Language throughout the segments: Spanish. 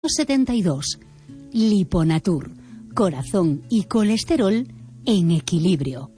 72. Liponatur. Corazón y colesterol en equilibrio.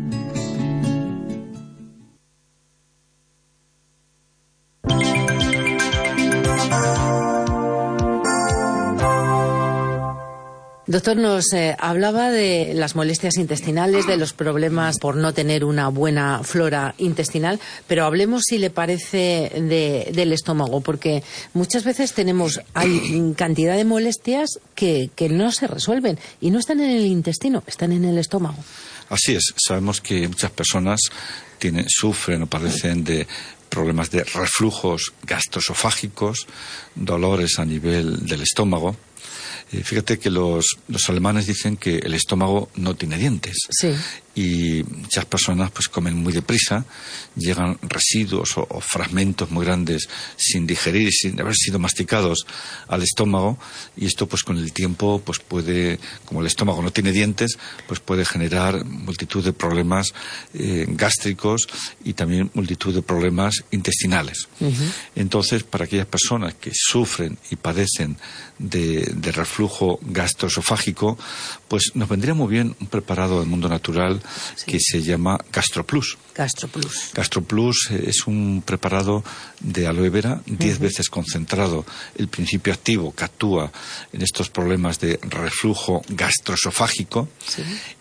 Doctor, nos hablaba de las molestias intestinales, de los problemas por no tener una buena flora intestinal, pero hablemos, si le parece, del estómago, porque muchas veces hay cantidad de molestias que no se resuelven y no están en el intestino, están en el estómago. Así es, sabemos que muchas personas sufren o padecen de problemas de reflujos gastroesofágicos, dolores a nivel del estómago. Fíjate que los alemanes dicen que el estómago no tiene dientes. Sí. Y muchas personas pues comen muy deprisa, llegan residuos o fragmentos muy grandes sin digerir y sin haber sido masticados al estómago, y esto pues con el tiempo pues puede, como el estómago no tiene dientes, pues puede generar multitud de problemas gástricos y también multitud de problemas intestinales. Uh-huh. Entonces, para aquellas personas que sufren y padecen de reflujo gastroesofágico, pues nos vendría muy bien un preparado del mundo natural, sí, que se llama GastroPlus. GastroPlus. GastroPlus es un preparado de aloe vera 10 veces concentrado. El principio activo que actúa en estos problemas de reflujo gastroesofágico. Sí.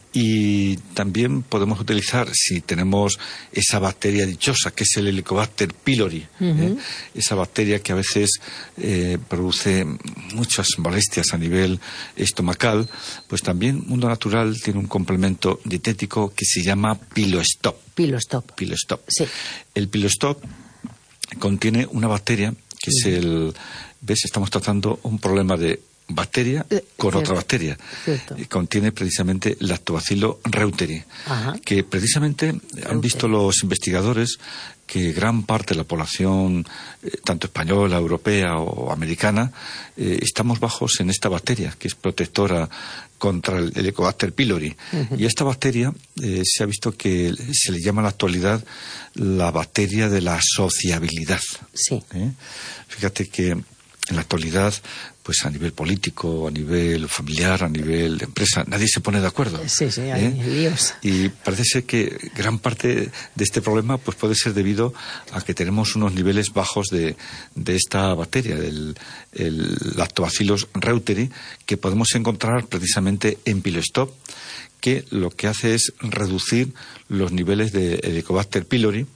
Y también podemos utilizar, si tenemos esa bacteria dichosa, que es el Helicobacter pylori, esa bacteria que a veces produce muchas molestias a nivel estomacal, pues también Mundo Natural tiene un complemento dietético que se llama Pilostop. Pilostop. Sí. El Pilostop contiene una bacteria que es ¿ves? Estamos tratando un problema de bacteria con cierto, otra bacteria. Contiene precisamente Lactobacillus reuteri. Ajá. Que precisamente han visto los investigadores que gran parte de la población, tanto española, europea o americana, estamos bajos en esta bacteria, que es protectora contra el Helicobacter pylori. Uh-huh. Y esta bacteria se ha visto que se le llama en la actualidad la bacteria de la sociabilidad. Sí. Fíjate que en la actualidad, pues a nivel político, a nivel familiar, a nivel de empresa, nadie se pone de acuerdo. Sí, hay líos. Y parece ser que gran parte de este problema pues puede ser debido a que tenemos unos niveles bajos de esta bacteria, del Lactobacillus reuteri, que podemos encontrar precisamente en Pilostop, que lo que hace es reducir los niveles de Helicobacter pylori.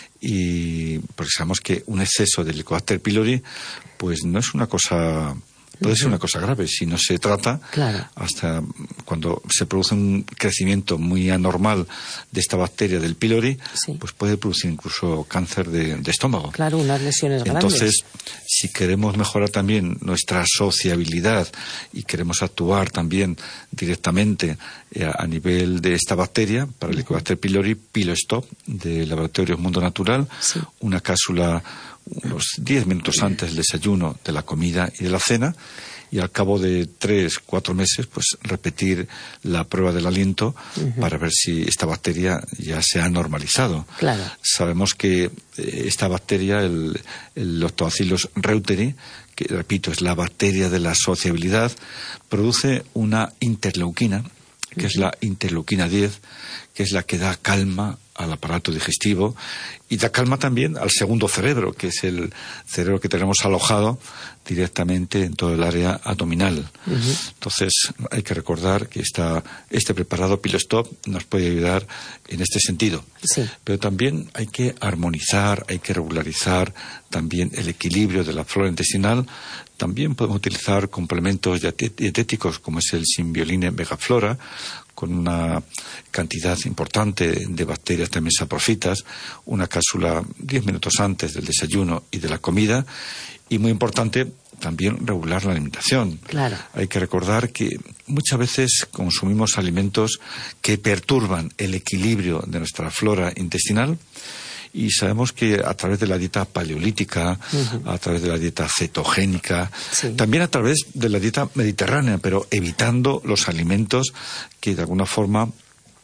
Y porque sabemos que un exceso de Helicobacter pylori pues no es una cosa, puede ser una cosa grave si no se trata. Claro. Hasta cuando se produce un crecimiento muy anormal de esta bacteria del pylori, sí, pues puede producir incluso cáncer de estómago. Claro, unas lesiones grandes. Entonces, si queremos mejorar también nuestra sociabilidad y queremos actuar también directamente a nivel de esta bacteria, para el Helicobacter pylori, Pilostop de Laboratorios Mundo Natural, sí, una cápsula unos 10 minutos antes del desayuno, de la comida y de la cena, y al cabo de 3-4 meses pues repetir la prueba del aliento para ver si esta bacteria ya se ha normalizado. Claro. Sabemos que esta bacteria, el Lactobacillus reuteri, que repito es la bacteria de la sociabilidad, produce una interleuquina, que es la interleuquina 10, que es la que da calma al aparato digestivo y da calma también al segundo cerebro, que es el cerebro que tenemos alojado directamente en todo el área abdominal. Entonces hay que recordar que este preparado Pilostop nos puede ayudar en este sentido. Sí. Pero también hay que armonizar, hay que regularizar también el equilibrio de la flora intestinal. También podemos utilizar complementos dietéticos como es el Symbioline Vegaflora, con una cantidad importante de bacterias también saprofitas, una cápsula 10 minutos antes del desayuno y de la comida, y muy importante también regular la alimentación. Claro. Hay que recordar que muchas veces consumimos alimentos que perturban el equilibrio de nuestra flora intestinal. Y sabemos que a través de la dieta paleolítica, a través de la dieta cetogénica, sí, también a través de la dieta mediterránea, pero evitando los alimentos que de alguna forma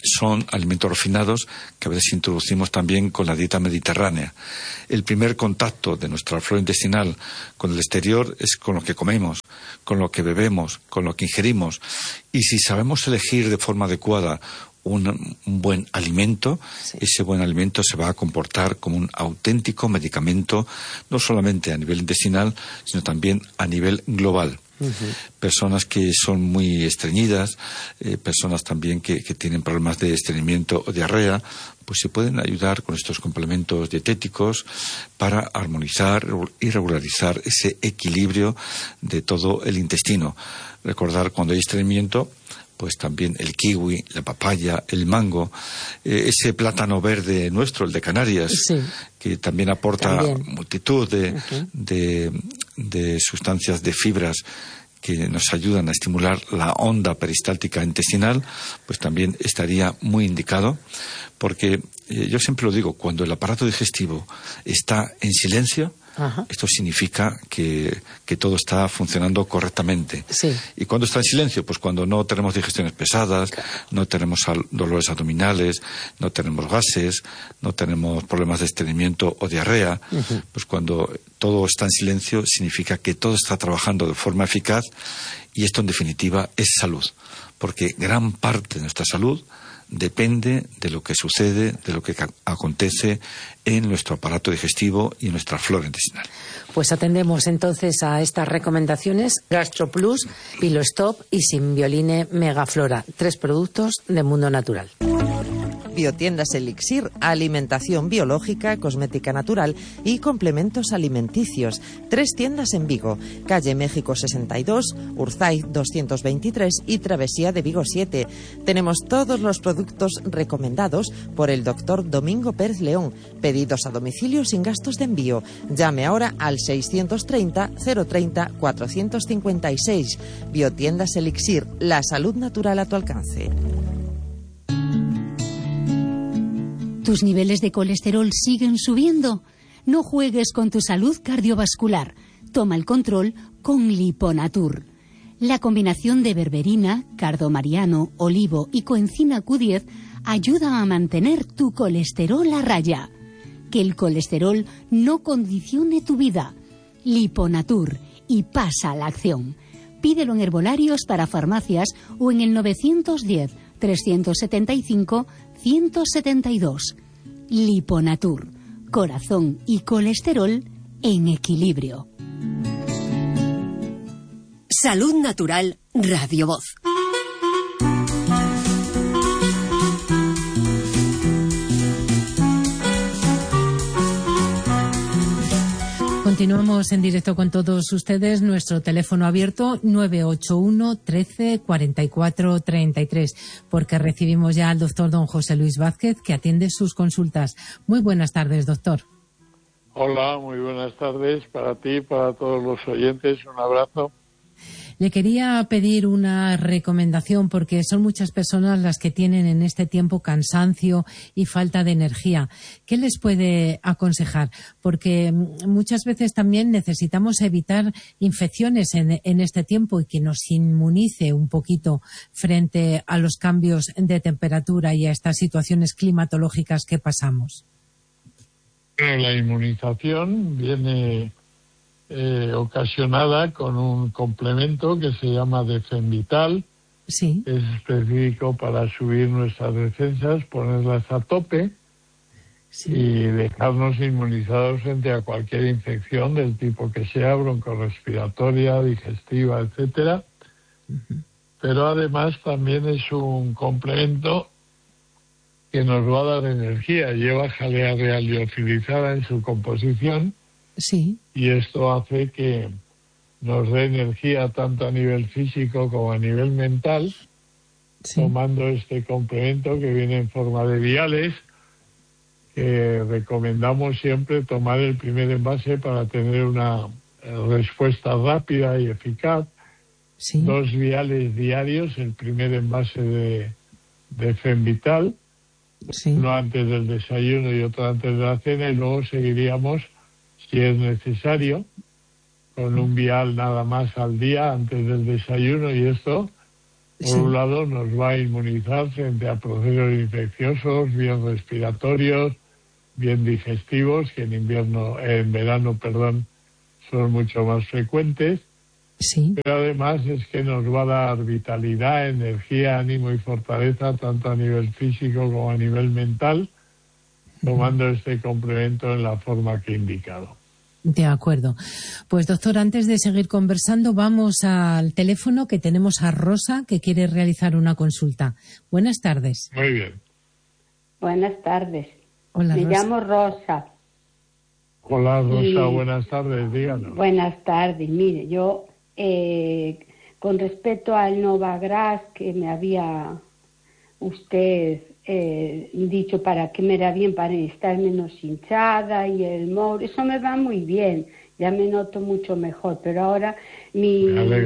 son alimentos refinados que a veces introducimos también con la dieta mediterránea. El primer contacto de nuestra flora intestinal con el exterior es con lo que comemos, con lo que bebemos, con lo que ingerimos. Y si sabemos elegir de forma adecuada un buen alimento, sí, ese buen alimento se va a comportar como un auténtico medicamento, no solamente a nivel intestinal, sino también a nivel global. Personas que son muy estreñidas, personas también que tienen problemas de estreñimiento o diarrea, pues se pueden ayudar con estos complementos dietéticos para armonizar y regularizar ese equilibrio de todo el intestino. Recordar, cuando hay estreñimiento, pues también el kiwi, la papaya, el mango, ese plátano verde nuestro, el de Canarias, sí, que también aporta multitud de sustancias, de fibras que nos ayudan a estimular la onda peristáltica intestinal, pues también estaría muy indicado, porque yo siempre lo digo, cuando el aparato digestivo está en silencio, ajá, esto significa que todo está funcionando correctamente. Sí. ¿Y cuando está en silencio? Pues cuando no tenemos digestiones pesadas, no tenemos dolores abdominales, no tenemos gases, no tenemos problemas de estreñimiento o diarrea. Uh-huh. Pues cuando todo está en silencio significa que todo está trabajando de forma eficaz, y esto en definitiva es salud, porque gran parte de nuestra salud depende de lo que sucede, de lo que acontece en nuestro aparato digestivo y en nuestra flora intestinal. Pues atendemos entonces a estas recomendaciones: GastroPlus, PiloStop y Simbioline Megaflora, 3 productos de Mundo Natural. Biotiendas Elixir, alimentación biológica, cosmética natural y complementos alimenticios. 3 tiendas en Vigo: calle México 62, Urzaiz 223 y Travesía de Vigo 7. Tenemos todos los productos recomendados por el doctor Domingo Pérez León. Pedidos a domicilio sin gastos de envío. Llame ahora al 630 030 456. Biotiendas Elixir, la salud natural a tu alcance. ¿Tus niveles de colesterol siguen subiendo? No juegues con tu salud cardiovascular. Toma el control con Liponatur. La combinación de berberina, cardomariano, olivo y coenzima Q10 ayuda a mantener tu colesterol a raya. Que el colesterol no condicione tu vida. Liponatur, y pasa a la acción. Pídelo en herbolarios para farmacias o en el 910 375 172. Liponatur, corazón y colesterol en equilibrio. Salud Natural, Radio Voz. Continuamos en directo con todos ustedes. Nuestro teléfono abierto 981 13 44 33, porque recibimos ya al doctor don José Luis Vázquez, que atiende sus consultas. Muy buenas tardes, doctor. Hola, muy buenas tardes para ti, para todos los oyentes. Un abrazo. Le quería pedir una recomendación, porque son muchas personas las que tienen en este tiempo cansancio y falta de energía. ¿Qué les puede aconsejar? Porque muchas veces también necesitamos evitar infecciones en este tiempo y que nos inmunice un poquito frente a los cambios de temperatura y a estas situaciones climatológicas que pasamos. La inmunización viene ocasionada con un complemento que se llama Defenvital. Sí. Es específico para subir nuestras defensas, ponerlas a tope, sí, y dejarnos inmunizados frente a cualquier infección del tipo que sea, broncorrespiratoria, digestiva, etcétera. Uh-huh. Pero además también es un complemento que nos va a dar energía. Lleva jalea real liofilizada en su composición. Sí. Y esto hace que nos dé energía tanto a nivel físico como a nivel mental, sí, tomando este complemento que viene en forma de viales, que recomendamos siempre tomar el primer envase para tener una respuesta rápida y eficaz. Sí. 2 viales diarios, el primer envase de Femvital, sí, uno antes del desayuno y otro antes de la cena, y luego seguiríamos, si es necesario, con un vial nada más al día antes del desayuno, y esto Por un lado, nos va a inmunizar frente a procesos infecciosos, bien respiratorios, bien digestivos, que en verano, son mucho más frecuentes. Sí. Pero además es que nos va a dar vitalidad, energía, ánimo y fortaleza, tanto a nivel físico como a nivel mental, tomando este complemento en la forma que he indicado. De acuerdo. Pues doctor, antes de seguir conversando, vamos al teléfono, que tenemos a Rosa, que quiere realizar una consulta. Buenas tardes. Muy bien. Buenas tardes. Hola, Me Rosa. llamo Rosa. Hola Rosa, buenas tardes, díganos. Buenas tardes. Mire, yo con respecto al Novagras que me había usted dicho para que me era bien, para estar menos hinchada, y el Mour, eso me va muy bien, ya me noto mucho mejor, pero ahora mi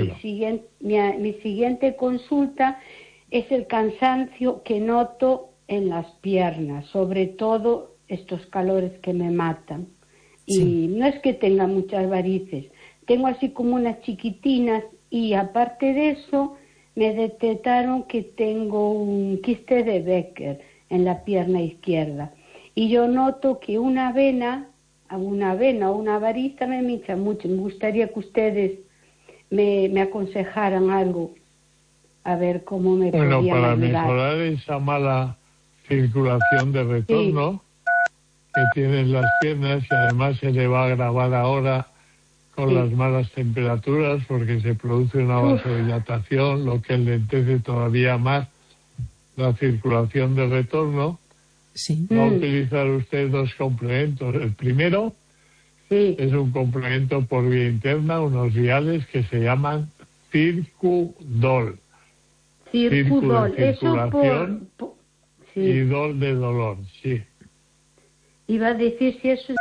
siguiente consulta es el cansancio que noto en las piernas, sobre todo estos calores que me matan. Sí. Y no es que tenga muchas varices, tengo así como unas chiquitinas, y aparte de eso me detectaron que tengo un quiste de Becker en la pierna izquierda. Y yo noto que una vena o una varita me hincha mucho. Me gustaría que ustedes me aconsejaran algo, a ver cómo me podían ayudar. Para mejorar esa mala circulación de retorno que tienen las piernas, y además se le va a agravar ahora con las malas temperaturas, porque se produce una vasodilatación, lo que enlentece todavía más la circulación de retorno. Va a utilizar usted dos complementos. El primero es un complemento por vía interna, unos viales que se llaman Circudol. Circudol, de circulación y Dol de dolor, sí. Iba a decir si eso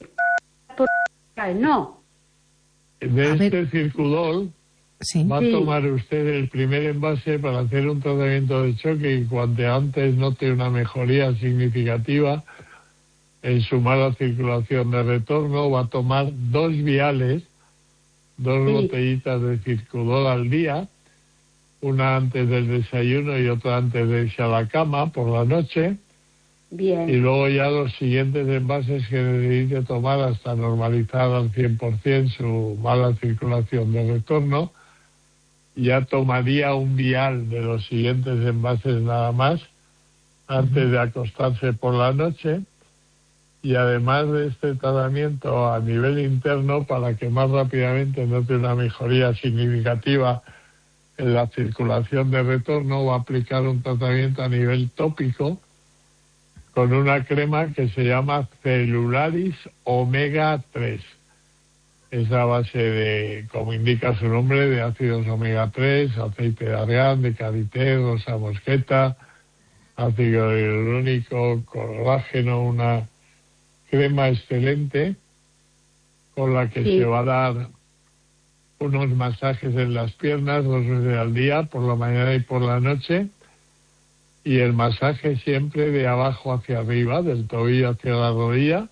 es... No. De este Circudol va a tomar usted el primer envase para hacer un tratamiento de choque, y cuanto antes note una mejoría significativa en su mala circulación de retorno, va a tomar 2 viales, 2 botellitas de Circudol al día, una antes del desayuno y otra antes de irse a la cama por la noche. Bien. Y luego ya los siguientes envases que necesite tomar hasta normalizar al 100% su mala circulación de retorno. Ya tomaría un vial de los siguientes envases nada más antes de acostarse por la noche. Y además de este tratamiento a nivel interno, para que más rápidamente note una mejoría significativa en la circulación de retorno, va a aplicar un tratamiento a nivel tópico con una crema que se llama Celularis Omega 3. Es a base de, como indica su nombre, de ácidos omega 3, aceite de argán, de karité, rosa mosqueta, ácido hialurónico, colágeno, una crema excelente con la que se va a dar unos masajes en las piernas 2 veces al día, por la mañana y por la noche. Y el masaje siempre de abajo hacia arriba, del tobillo hacia la rodilla,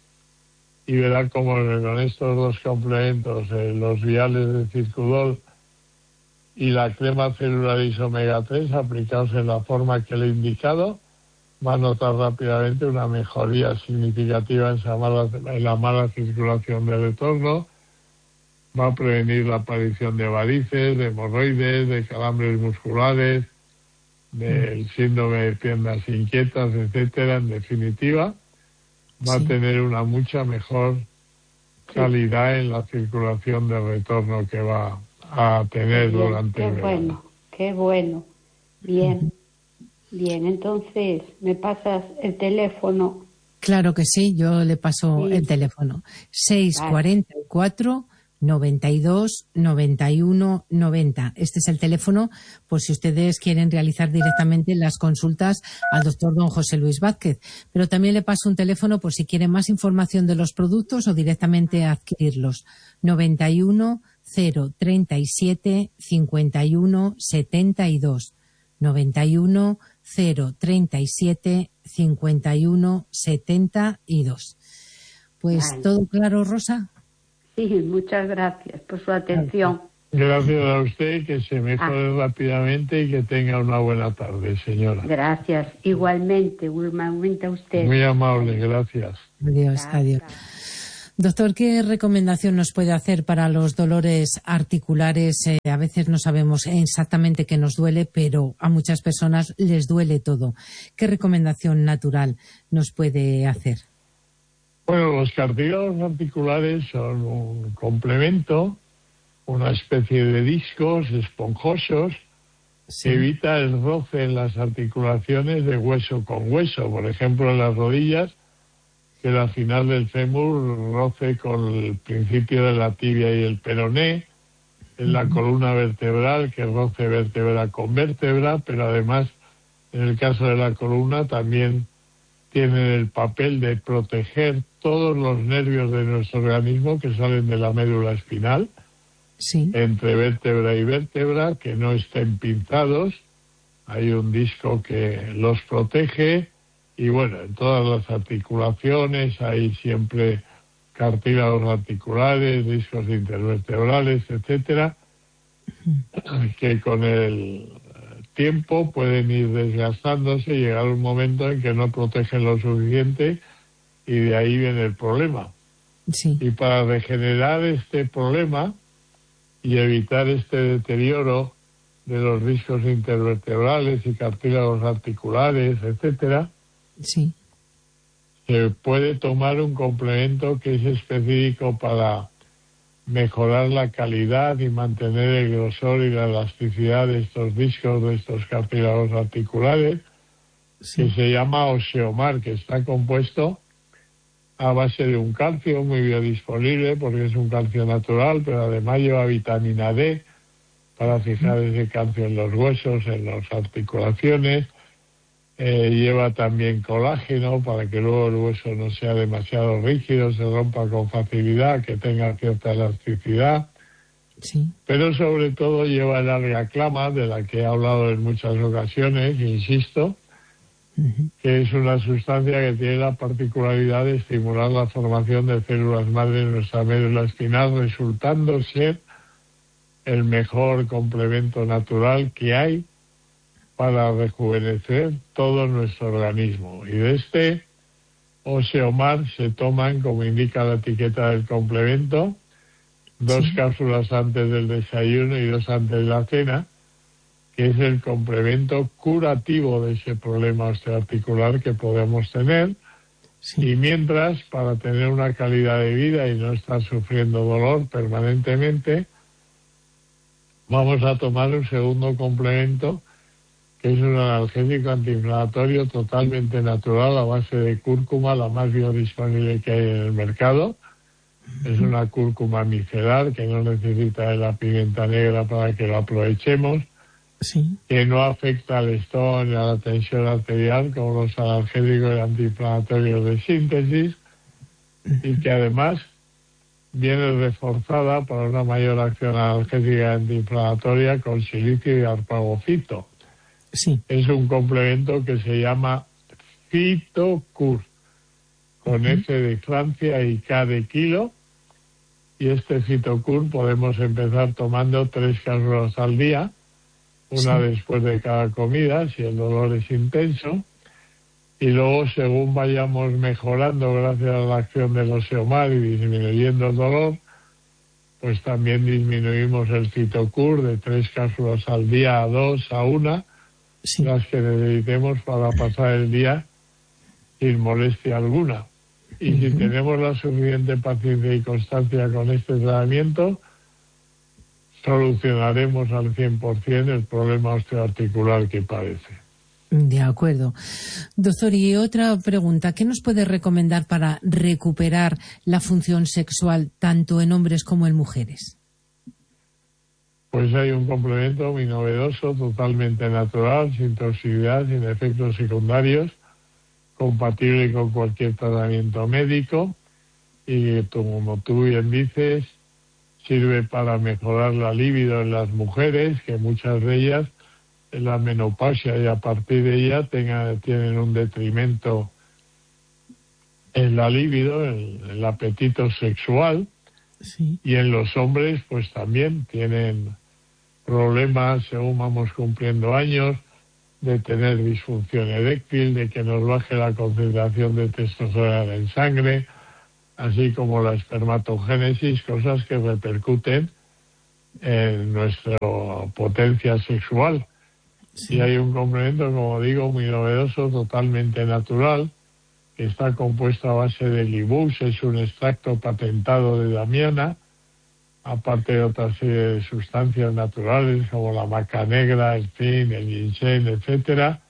y verá cómo con estos 2 complementos, los viales de Circudol y la crema Celularis Omega 3, aplicados en la forma que le he indicado, va a notar rápidamente una mejoría significativa en la mala circulación de retorno. Va a prevenir la aparición de varices, de hemorroides, de calambres musculares, del síndrome de piernas inquietas, etcétera. En definitiva, va a tener una mucha mejor calidad en la circulación de retorno que va a tener durante el verano. Qué bueno. Bien, entonces, ¿me pasas el teléfono? Claro que sí, yo le paso el teléfono. 644 92 91 90. Este es el teléfono por si ustedes quieren realizar directamente las consultas al doctor don José Luis Vázquez. Pero también le paso un teléfono por si quieren más información de los productos o directamente adquirirlos. 91 037 51 72. 91 037 51 72. Pues todo claro, Rosa. Sí, muchas gracias por su atención. Gracias a usted, que se mejore rápidamente y que tenga una buena tarde, señora. Gracias, igualmente a usted. Muy amable, gracias. Adiós, adiós. Doctor, ¿qué recomendación nos puede hacer para los dolores articulares? A veces no sabemos exactamente qué nos duele, pero a muchas personas les duele todo. ¿Qué recomendación natural nos puede hacer? Bueno, los cartílagos articulares son un complemento, una especie de discos esponjosos que evita el roce en las articulaciones de hueso con hueso. Por ejemplo, en las rodillas, que la final del fémur roce con el principio de la tibia y el peroné, en la columna vertebral, que roce vértebra con vértebra, pero además, en el caso de la columna, también tienen el papel de proteger todos los nervios de nuestro organismo que salen de la médula espinal, entre vértebra y vértebra, que no estén pinzados. Hay un disco que los protege. Y bueno, en todas las articulaciones hay siempre cartílagos articulares, discos intervertebrales, etcétera, que con el tiempo pueden ir desgastándose y llegar un momento en que no protegen lo suficiente y de ahí viene el problema. Y para regenerar este problema y evitar este deterioro de los discos intervertebrales y cartílagos articulares, etcétera, se puede tomar un complemento que es específico para mejorar la calidad y mantener el grosor y la elasticidad de estos discos, de estos cartílagos articulares, que se llama Osteomar, que está compuesto a base de un calcio muy biodisponible, porque es un calcio natural, pero además lleva vitamina D para fijar ese calcio en los huesos, en las articulaciones. Lleva también colágeno para que luego el hueso no sea demasiado rígido, se rompa con facilidad, que tenga cierta elasticidad. Pero sobre todo lleva el alga clama, de la que he hablado en muchas ocasiones, insisto, que es una sustancia que tiene la particularidad de estimular la formación de células madre en nuestra médula espinal, resultando ser el mejor complemento natural que hay para rejuvenecer todo nuestro organismo. Y de este Osteomar se toman, como indica la etiqueta del complemento, 2 cápsulas antes del desayuno y 2 antes de la cena, que es el complemento curativo de ese problema osteoarticular que podemos tener. Y mientras, para tener una calidad de vida y no estar sufriendo dolor permanentemente, vamos a tomar un segundo complemento, que es un analgésico antiinflamatorio totalmente natural a base de cúrcuma, la más biodisponible que hay en el mercado. Es una cúrcuma micelar que no necesita de la pimienta negra para que lo aprovechemos, que no afecta al estómago ni a la tensión arterial como los analgésicos antiinflamatorios de síntesis, y que además viene reforzada para una mayor acción analgésica antiinflamatoria con silicio y arpagocito. Es un complemento que se llama Phytocur, con F de Francia y K de kilo. Y este Phytocur podemos empezar tomando 3 cápsulas al día, una después de cada comida, si el dolor es intenso. Y luego, según vayamos mejorando gracias a la acción del Osteomar y disminuyendo el dolor, pues también disminuimos el Phytocur de 3 cápsulas al día a 2, a 1, las que necesitemos para pasar el día sin molestia alguna. Y si tenemos la suficiente paciencia y constancia con este tratamiento, solucionaremos al 100% el problema osteoarticular que padece. De acuerdo. Doctor, y otra pregunta, ¿qué nos puede recomendar para recuperar la función sexual tanto en hombres como en mujeres? Pues hay un complemento muy novedoso, totalmente natural, sin toxicidad, sin efectos secundarios, compatible con cualquier tratamiento médico y, como tú bien dices, sirve para mejorar la libido en las mujeres, que muchas de ellas en la menopausia y a partir de ella tienen un detrimento en la libido, en el apetito sexual, Sí. Y en los hombres pues también tienen problemas según vamos cumpliendo años, de tener disfunción eréctil, de que nos baje la concentración de testosterona en sangre, así como la espermatogénesis, cosas que repercuten en nuestra potencia sexual. Sí. Y hay un complemento, como digo, muy novedoso, totalmente natural, que está compuesto a base de Libus, es un extracto patentado de damiana, aparte de otra serie de sustancias naturales como la maca negra, el zinc, el ginseng, etcétera,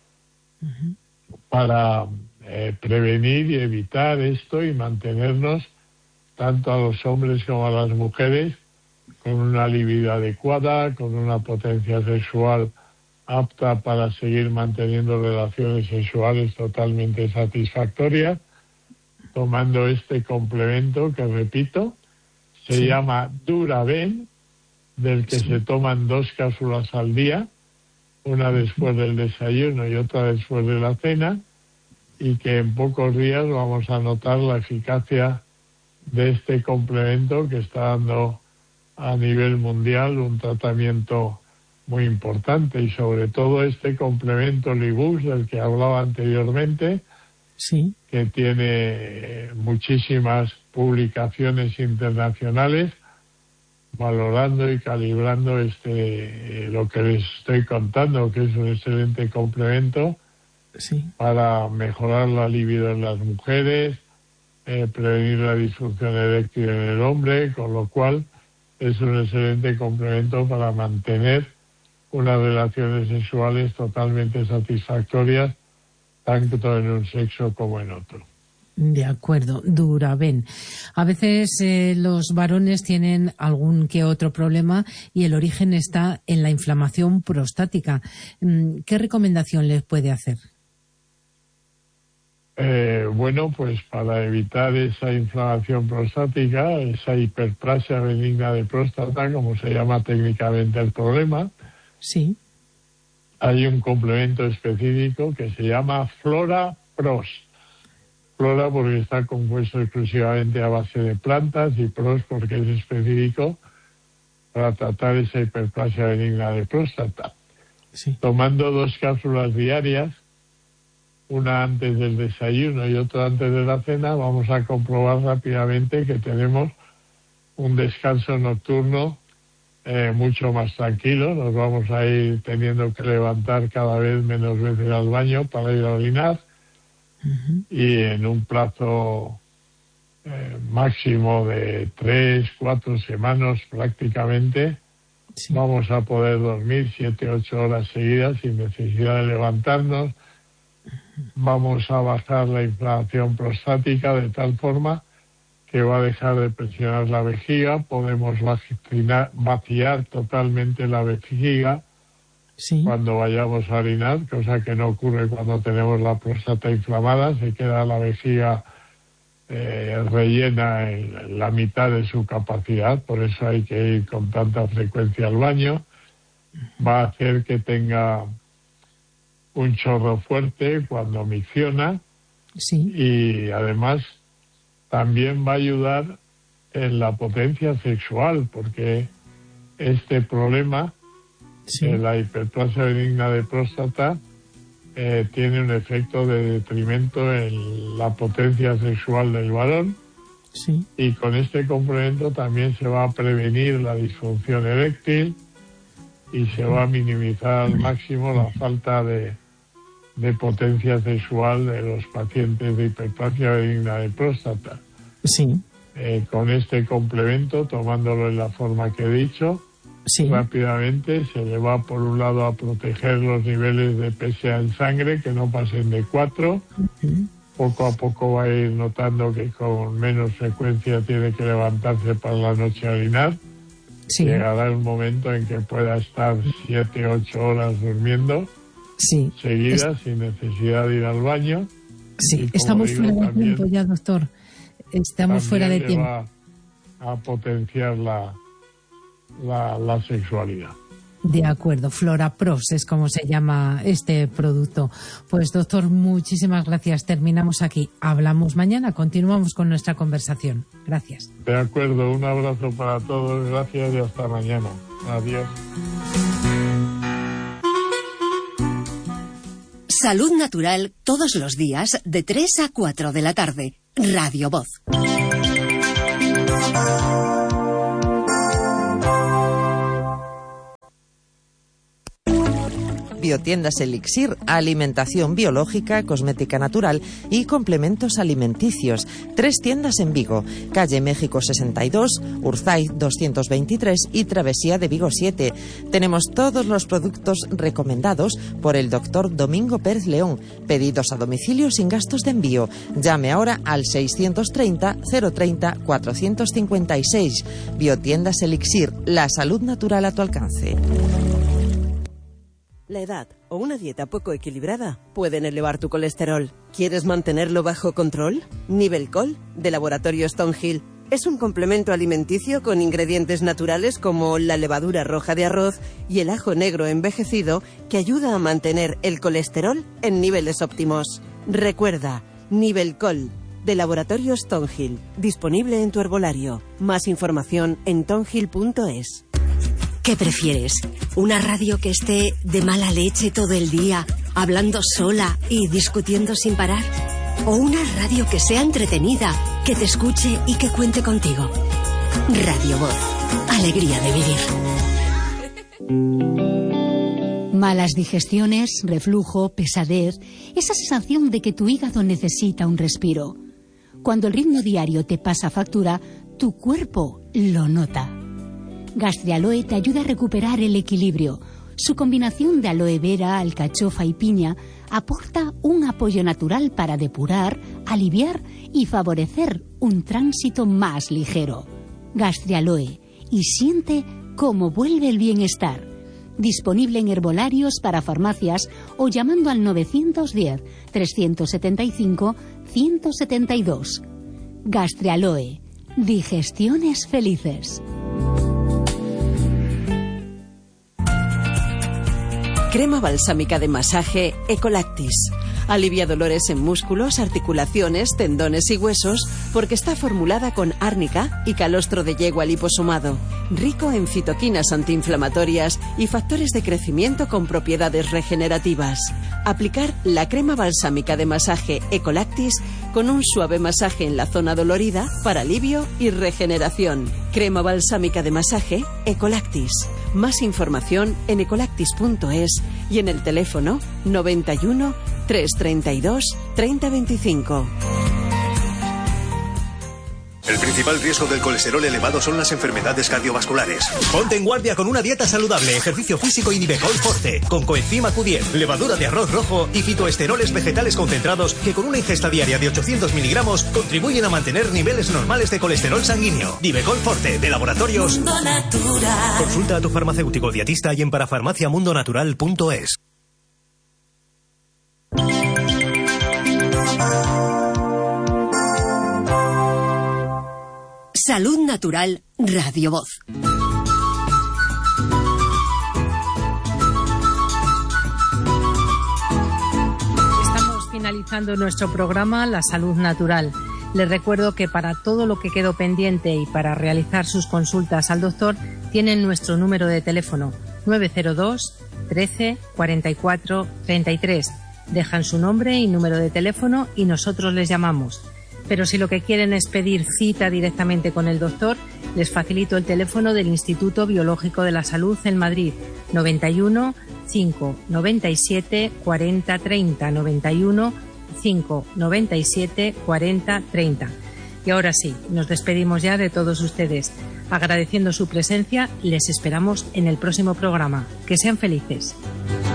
para prevenir y evitar esto y mantenernos, tanto a los hombres como a las mujeres, con una libido adecuada, con una potencia sexual apta para seguir manteniendo relaciones sexuales totalmente satisfactorias, tomando este complemento que, repito, se llama Duraben, del que se toman 2 cápsulas al día, una después del desayuno y otra después de la cena, y que en pocos días vamos a notar la eficacia de este complemento que está dando a nivel mundial un tratamiento muy importante, y sobre todo este complemento Libus del que hablaba anteriormente, que tiene muchísimas publicaciones internacionales valorando y calibrando lo que les estoy contando, que es un excelente complemento para mejorar la libido en las mujeres, prevenir la disfunción eréctil en el hombre, con lo cual es un excelente complemento para mantener unas relaciones sexuales totalmente satisfactorias, tanto en un sexo como en otro. De acuerdo, Duraben. A veces los varones tienen algún que otro problema y el origen está en la inflamación prostática. ¿Qué recomendación les puede hacer? Bueno, pues para evitar esa inflamación prostática, esa hiperplasia benigna de próstata, como se llama técnicamente el problema, hay un complemento específico que se llama Flora Pros. Flora porque está compuesto exclusivamente a base de plantas, y Pros porque es específico para tratar esa hiperplasia benigna de próstata. Tomando 2 cápsulas diarias, una antes del desayuno y otra antes de la cena, vamos a comprobar rápidamente que tenemos un descanso nocturno mucho más tranquilo. Nos vamos a ir teniendo que levantar cada vez menos veces al baño para ir a orinar, y en un plazo máximo de 3-4 semanas prácticamente vamos a poder dormir 7-8 horas seguidas sin necesidad de levantarnos. Vamos a bajar la inflamación prostática de tal forma que va a dejar de presionar la vejiga. Podemos vaciar totalmente la vejiga cuando vayamos a orinar, cosa que no ocurre cuando tenemos la próstata inflamada. Se queda la vejiga rellena en la mitad de su capacidad, por eso hay que ir con tanta frecuencia al baño. Va a hacer que tenga un chorro fuerte cuando micciona, y además también va a ayudar en la potencia sexual, porque este problema de la hiperplasia benigna de próstata tiene un efecto de detrimento en la potencia sexual del varón, y con este complemento también se va a prevenir la disfunción eréctil y se va a minimizar al máximo la falta de potencia sexual de los pacientes de hiperplasia benigna de próstata. Con este complemento, tomándolo en la forma que he dicho, rápidamente se le va por un lado a proteger los niveles de PSA en sangre, que no pasen de 4. Poco a poco va a ir notando que con menos frecuencia tiene que levantarse para la noche a orinar. Llegará el momento en que pueda estar 7-8 horas durmiendo seguidas sin necesidad de ir al baño. Estamos fuera de tiempo ya, doctor. Estamos fuera de tiempo. Va a potenciar la sexualidad. De acuerdo, Florapros es como se llama este producto. Pues doctor, muchísimas gracias. Terminamos aquí. Hablamos mañana, continuamos con nuestra conversación. Gracias. De acuerdo, un abrazo para todos, gracias y hasta mañana. Adiós. Salud Natural todos los días de 3 a 4 de la tarde. Radio Voz. Biotiendas Elixir, alimentación biológica, cosmética natural y complementos alimenticios. 3 tiendas en Vigo, calle México 62, Urzaiz 223 y Travesía de Vigo 7. Tenemos todos los productos recomendados por el doctor Domingo Pérez León. Pedidos a domicilio sin gastos de envío. Llame ahora al 630 030 456. Biotiendas Elixir, la salud natural a tu alcance. La edad o una dieta poco equilibrada pueden elevar tu colesterol. ¿Quieres mantenerlo bajo control? Nivelcol, de Laboratorio Stonehill, es un complemento alimenticio con ingredientes naturales como la levadura roja de arroz y el ajo negro envejecido que ayuda a mantener el colesterol en niveles óptimos. Recuerda, Nivelcol, de Laboratorio Stonehill, disponible en tu herbolario. Más información en tonhill.es. ¿Qué prefieres? ¿Una radio que esté de mala leche todo el día, hablando sola y discutiendo sin parar? ¿O una radio que sea entretenida, que te escuche y que cuente contigo? Radio Voz. Alegría de vivir. Malas digestiones, reflujo, pesadez, esa sensación de que tu hígado necesita un respiro. Cuando el ritmo diario te pasa factura, tu cuerpo lo nota. Gastrialoe te ayuda a recuperar el equilibrio. Su combinación de aloe vera, alcachofa y piña aporta un apoyo natural para depurar, aliviar y favorecer un tránsito más ligero. Gastrialoe, y siente cómo vuelve el bienestar. Disponible en herbolarios para farmacias o llamando al 910-375-172. Gastrialoe, digestiones felices. Crema balsámica de masaje Ecolactis. Alivia dolores en músculos, articulaciones, tendones y huesos porque está formulada con árnica y calostro de yegua liposomado. Rico en citoquinas antiinflamatorias y factores de crecimiento con propiedades regenerativas. Aplicar la crema balsámica de masaje Ecolactis con un suave masaje en la zona dolorida para alivio y regeneración. Crema balsámica de masaje Ecolactis. Más información en ecolactis.es y en el teléfono 91 332 3025. El principal riesgo del colesterol elevado son las enfermedades cardiovasculares. Ponte en guardia con una dieta saludable, ejercicio físico y Nivecol Forte, con coenzima Q10, levadura de arroz rojo y fitoesteroles vegetales concentrados que con una ingesta diaria de 800 miligramos contribuyen a mantener niveles normales de colesterol sanguíneo. Nivecol Forte, de Laboratorios Mundo Natural. Consulta a tu farmacéutico dietista y en parafarmaciamundonatural.es. Salud Natural, Radio Voz. Estamos finalizando nuestro programa La Salud Natural. Les recuerdo que para todo lo que quedó pendiente y para realizar sus consultas al doctor, tienen nuestro número de teléfono 902 13 44 33. Dejan su nombre y número de teléfono y nosotros les llamamos. Pero si lo que quieren es pedir cita directamente con el doctor, les facilito el teléfono del Instituto Biológico de la Salud en Madrid, 91 5 97 40 30, 91 5 97 40 30. Y ahora sí, nos despedimos ya de todos ustedes. Agradeciendo su presencia, les esperamos en el próximo programa. Que sean felices.